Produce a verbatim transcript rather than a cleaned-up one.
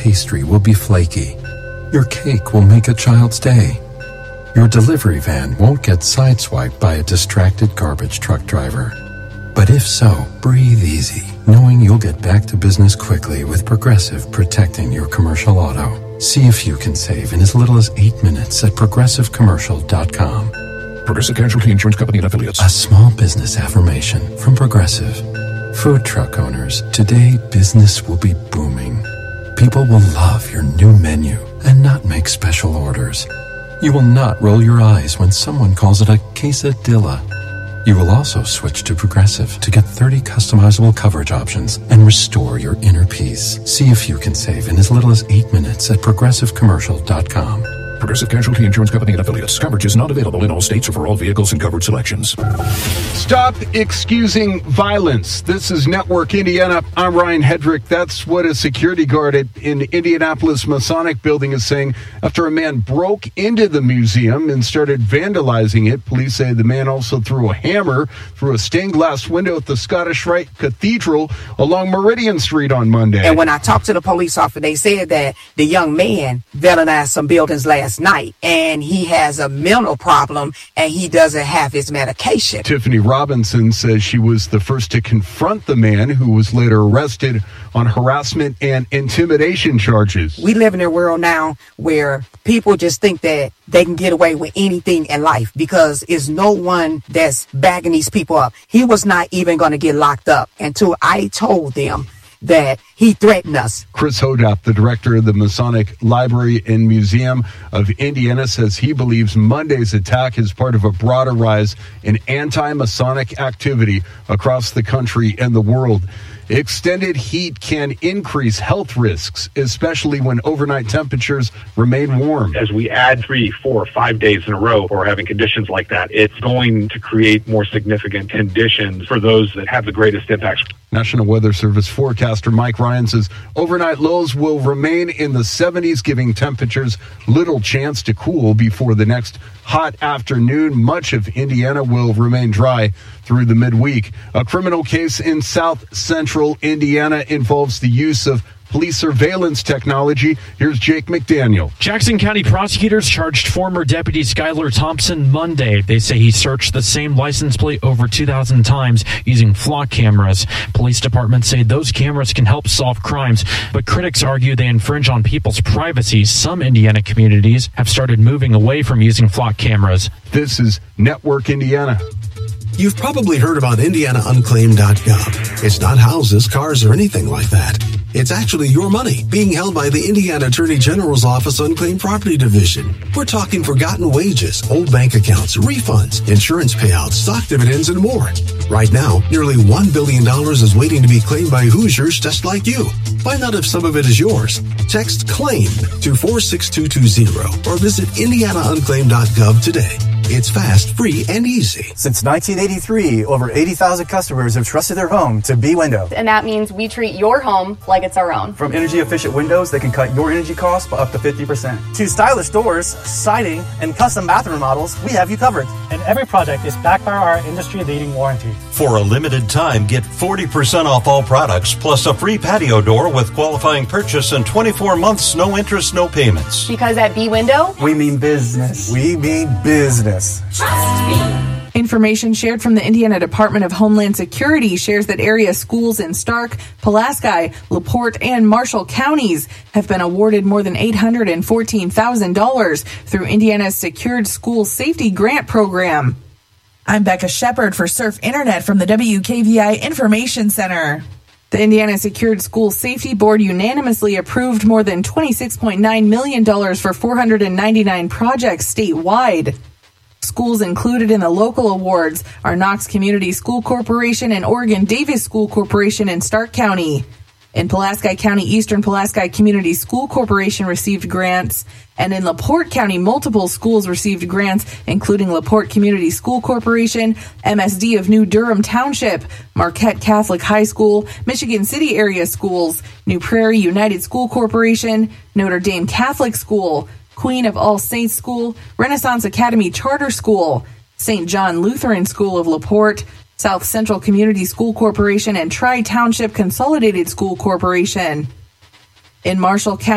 pastry will be flaky. Your cake will make a child's day. Your delivery van won't get sideswiped by a distracted garbage truck driver. But if so, breathe easy, knowing you'll get back to business quickly with Progressive protecting your commercial auto. See if you can save in as little as eight minutes at progressive commercial dot com. Progressive Casualty Insurance Company and Affiliates. A small business affirmation from Progressive. Food truck owners, today business will be booming. People will love your new menu and not make special orders. You will not roll your eyes when someone calls it a quesadilla. You will also switch to Progressive to get thirty customizable coverage options and restore your inner peace. See if you can save in as little as eight minutes at progressive commercial dot com. Progressive Casualty Insurance Company and Affiliates. Coverage is not available in all states or for all vehicles and covered selections. Stop excusing violence. This is Network Indiana. I'm Ryan Hedrick. That's what a security guard at in Indianapolis Masonic Building is saying after a man broke into the museum and started vandalizing it. Police say the man also threw a hammer through a stained glass window at the Scottish Rite Cathedral along Meridian Street on Monday. And when I talked to the police officer, they said that the young man vandalized some buildings last night, and he has a mental problem, and he doesn't have his medication. Tiffany Robinson says she was the first to confront the man, who was later arrested on harassment and intimidation charges. We live in a world now where people just think that they can get away with anything in life because it's no one that's bagging these people up. He was not even going to get locked up until I told them that he threatened us. Chris Hodap, the director of the Masonic Library and Museum of Indiana, says he believes Monday's attack is part of a broader rise in anti-Masonic activity across the country and the world. Extended heat can increase health risks, especially when overnight temperatures remain warm. As we add three, four, five days in a row or having conditions like that, it's going to create more significant conditions for those that have the greatest impacts. National Weather Service forecaster Mike Ryan says overnight lows will remain in the seventies, giving temperatures little chance to cool before the next hot afternoon. Much of Indiana will remain dry through the midweek. A criminal case in south central Indiana involves the use of police surveillance technology. Here's Jake McDaniel. Jackson County prosecutors charged former Deputy Skylar Thompson Monday. They say he searched the same license plate over two thousand times using flock cameras. Police departments say those cameras can help solve crimes, but critics argue they infringe on people's privacy. Some Indiana communities have started moving away from using flock cameras. This is Network Indiana. You've probably heard about indiana unclaimed dot gov. It's not houses, cars, or anything like that. It's actually your money being held by the Indiana Attorney General's Office Unclaimed Property Division. We're talking forgotten wages, old bank accounts, refunds, insurance payouts, stock dividends, and more. Right now, nearly one billion dollars is waiting to be claimed by Hoosiers just like you. Find out if some of it is yours. Text CLAIM to four six two two zero or visit indiana unclaimed dot gov today. It's fast, free, and easy. Since nineteen eighty-three, over eighty thousand customers have trusted their home to B-Window. And that means we treat your home like it's our own. From energy-efficient windows that can cut your energy costs by up to fifty percent. To stylish doors, siding, and custom bathroom models, we have you covered. And every project is backed by our industry-leading warranty. For a limited time, get forty percent off all products, plus a free patio door with qualifying purchase and twenty-four months, no interest, no payments. Because at B-Window, we mean business. We mean business. Trust me. Information shared from the Indiana Department of Homeland Security shares that area schools in Stark, Pulaski, LaPorte, and Marshall counties have been awarded more than eight hundred fourteen thousand dollars through Indiana's Secured School Safety Grant Program. I'm Becca Shepard for Surf Internet from the W K V I Information Center. The Indiana Secured School Safety Board unanimously approved more than twenty-six point nine million dollars for four hundred ninety-nine projects statewide. Schools included in the local awards are Knox Community School Corporation and Oregon Davis School Corporation in Stark County. In Pulaski County, Eastern Pulaski Community School Corporation received grants, and in LaPorte County, multiple schools received grants, including LaPorte Community School Corporation, M S D of New Durham Township, Marquette Catholic High School, Michigan City Area Schools, New Prairie United School Corporation, Notre Dame Catholic School, Queen of All Saints School, Renaissance Academy Charter School, Saint John Lutheran School of LaPorte, South Central Community School Corporation, and Tri-Township Consolidated School Corporation. In Marshall County,